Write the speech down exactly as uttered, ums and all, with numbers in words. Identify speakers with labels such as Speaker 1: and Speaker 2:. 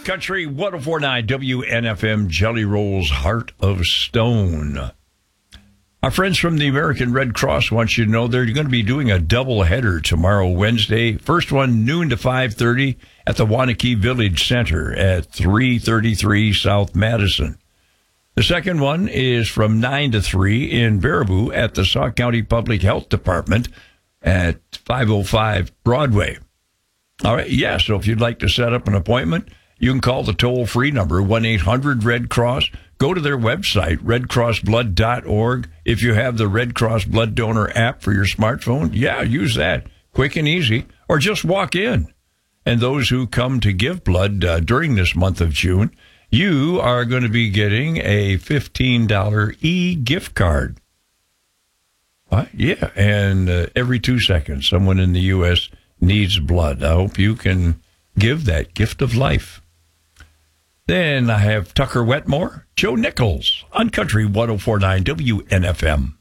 Speaker 1: Country one oh four point nine W N F M, Jelly Roll's Heart of Stone. Our friends from the American Red Cross want you to know they're going to be doing a double header tomorrow, Wednesday. First one, noon to five thirty at the Waunakee Village Center at three thirty-three South Madison. The second one is from nine to three in Baraboo at the Sauk County Public Health Department at five oh five Broadway. All right, yeah, so if you'd like to set up an appointment, you can call the toll-free number, one eight hundred red cross. Go to their website, red cross blood dot org. If you have the Red Cross Blood Donor app for your smartphone, yeah, use that. Quick and easy. Or just walk in. And those who come to give blood uh, during this month of June, you are going to be getting a fifteen dollars e-gift card. Uh, yeah, and uh, every two seconds, someone in the U S needs blood. I hope you can give that gift of life. Then I have Tucker Wetmore, Joe Nichols on Country one oh four point nine W N F M.